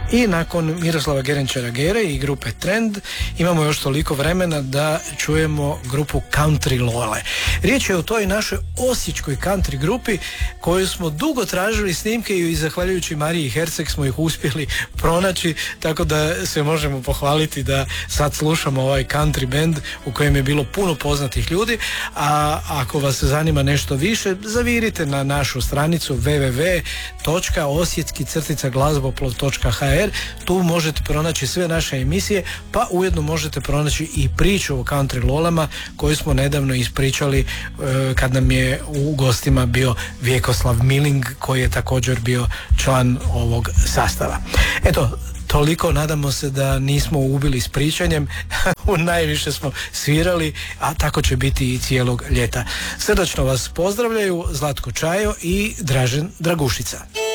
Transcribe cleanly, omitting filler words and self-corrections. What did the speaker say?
I nakon Miroslava Gerenčara Gere i grupe Trend imamo još toliko vremena da čujemo grupu Country Lole. Riječ je o toj našoj osječkoj country grupi koju smo dugo tražili snimke i zahvaljujući Mariji Herceg smo ih uspjeli pronaći, tako da se možemo pohvaliti da sad slušamo ovaj country band u kojem je bilo puno poznatih ljudi. A ako vas zanima nešto više, zavirite na našu stranicu www.osjetski-glazboplov.hr. Tu možete pronaći sve naše emisije, pa ujedno možete pronaći i priču o country lolama koju smo nedavno ispričali kad nam je u gostima bio Vjekoslav Miling, koji je također bio član ovog sastava. Eto, toliko, nadamo se da nismo ubili s pričanjem, najviše smo svirali, a tako će biti i cijelog ljeta. Srdačno vas pozdravljaju Zlatko Čajo i Dražen Dragušica.